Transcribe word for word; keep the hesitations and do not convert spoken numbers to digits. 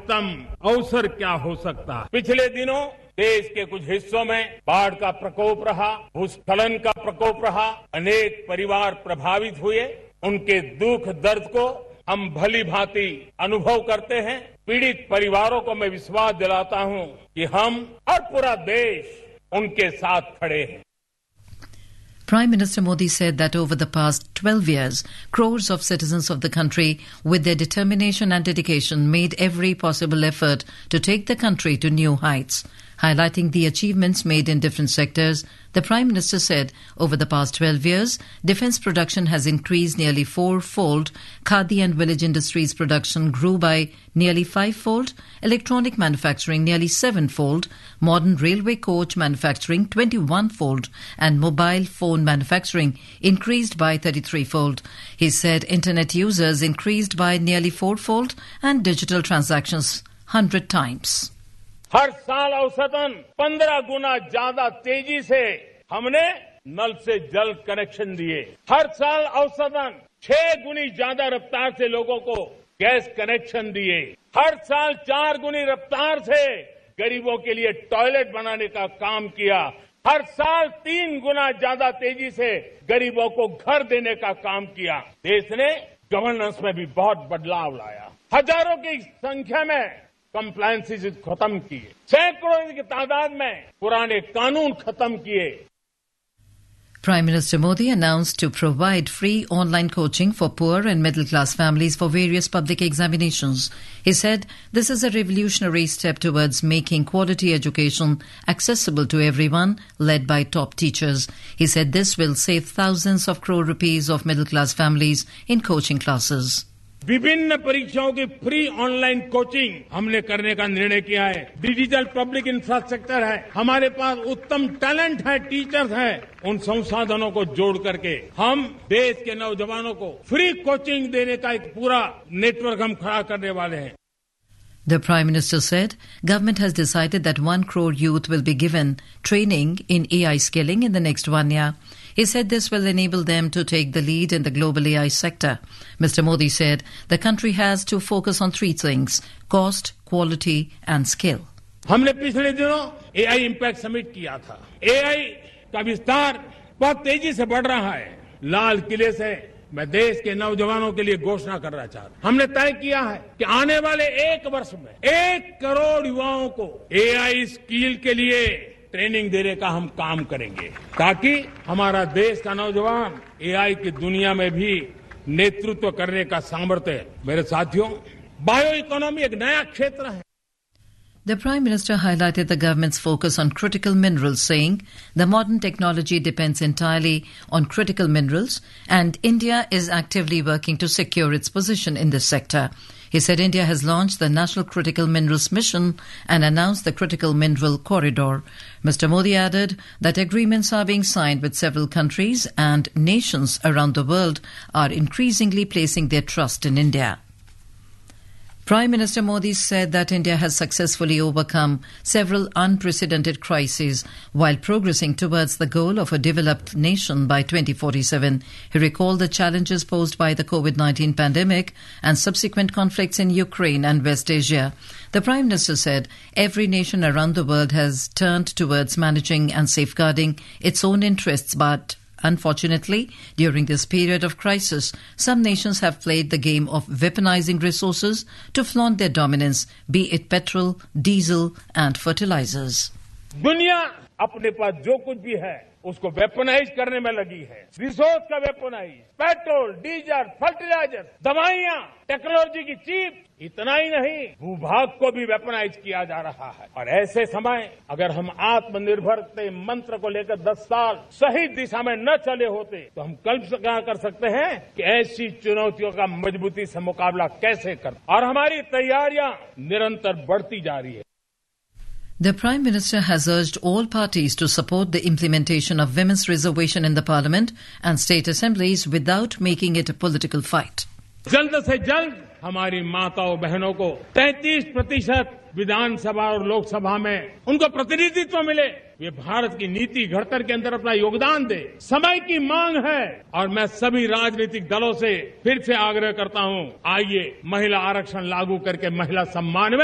उत्तम अवसर क्या हो सकता है। पिछले दिनों देश के कुछ हिस्सों में बाढ़ का प्रकोप रहा, भूस्खलन का प्रकोप रहा, अनेक परिवार प्रभावित हुए। उनके दुख दर्द को हम भली भांति अनुभव करते हैं। पीड़ित परिवारों को मैं विश्वास दिलाता हूं कि हम और पूरा देश उनके साथ खड़े हैं। Prime Minister Modi said that over the past twelve years, crores of citizens of the country, with their determination and dedication, made every possible effort to take the country to new heights. Highlighting the achievements made in different sectors, the Prime Minister said over the past twelve years, defence production has increased nearly fourfold, khadi and village industries production grew by nearly fivefold, electronic manufacturing nearly sevenfold, modern railway coach manufacturing twenty-one-fold, and mobile phone manufacturing increased by thirty-three-fold. He said internet users increased by nearly fourfold and digital transactions one hundred times. हर साल औसतन पंद्रह गुना ज्यादा तेजी से हमने नल से जल connection दिए। हर साल औसतन छह गुनी ज्यादा रफ्तार से लोगों को गैस कनेक्शन दिए। हर साल चार गुनी रफ्तार से गरीबों के लिए टॉयलेट बनाने का काम किया। हर साल तीन गुना ज्यादा तेजी से गरीबों को घर देने का काम किया। देश ने गवर्नेंस में भी बहुत बदलाव लाया। हजारों की संख्या में कंप्लायंसेस खत्म किए, सैकड़ों की तादाद में पुराने कानून खत्म किए। Prime Minister Modi announced to provide free online coaching for poor and middle-class families for various public examinations. He said this is a revolutionary step towards making quality education accessible to everyone, led by top teachers. He said this will save thousands of crore rupees of middle-class families in coaching classes. विभिन्न परीक्षाओं की free online coaching हमने करने का निर्णय किया है। Digital public infrastructure है, हमारे पास उत्तम टैलेंट है, टीचर्स हैं। उन संसाधनों को जोड़ करके हम देश के नौजवानों को फ्री कोचिंग देने का एक पूरा नेटवर्क हम खड़ा करने वाले हैं। The Prime Minister said government has decided that one crore youth will be given training in A I skilling in the next one year. He said this will enable them to take the lead in the global A I sector. Mister Modi said the country has to focus on three things: cost, quality and skill. हमने पिछले दिनों ए आई impact summit किया था। ए आई का विस्तार बहुत तेजी से बढ़ रहा है। लाल किले से मैं देश के नौजवानों के लिए घोषणा करना चाहता हूं। हमने तय किया है कि आने वाले एक वर्ष में एक करोड़ युवाओं को ए आई स्किल के लिए ट्रेनिंग देने का हम काम करेंगे, ताकि हमारा देश का नौजवान ए आई की दुनिया में भी नेतृत्व करने का सामर्थ्य। मेरे साथियों, बायो इकोनॉमी एक नया क्षेत्र है। The Prime Minister highlighted the government's focus on critical minerals, saying the modern technology depends entirely on critical minerals and India is actively working to secure its position in this sector. He said India has launched the National Critical Minerals Mission and announced the Critical Mineral Corridor. Mister Modi added that agreements are being signed with several countries and nations around the world are increasingly placing their trust in India. Prime Minister Modi said that India has successfully overcome several unprecedented crises while progressing towards the goal of a developed nation by twenty forty-seven. He recalled the challenges posed by the COVID nineteen pandemic and subsequent conflicts in Ukraine and West Asia. The Prime Minister said every nation around the world has turned towards managing and safeguarding its own interests, but unfortunately, during this period of crisis, some nations have played the game of weaponizing resources to flaunt their dominance, be it petrol, diesel and fertilizers. दुनिया अपने पास जो कुछ भी है उसको weaponise करने में लगी है। रिसोर्स का वेपनाइज, पेट्रोल, डीजल, फर्टिलाइजर, दवाइयां, टेक्नोलॉजी की चीप, इतना ही नहीं भूभाग को भी वेपनाइज किया जा रहा है। और ऐसे समय अगर हम आत्मनिर्भर के मंत्र को लेकर दस साल सही दिशा में न चले होते तो हम कल्पना कर सकते हैं कि ऐसी चुनौतियों का मजबूती से मुकाबला कैसे कर। और हमारी तैयारियां निरंतर बढ़ती जा रही है। The Prime Minister has urged all parties to support the implementation of women's reservation in the Parliament and state assemblies without making it a political fight. जल्द से जल्द हमारी माताओं बहनों को तैंतीस प्रतिशत विधानसभा और लोकसभा में उनको प्रतिनिधित्व मिले, वे भारत की नीति घड़तर के अंदर अपना योगदान दे। समय की मांग है और मैं सभी राजनीतिक दलों से फिर से आग्रह करता हूं, आइए महिला आरक्षण लागू करके महिला सम्मान में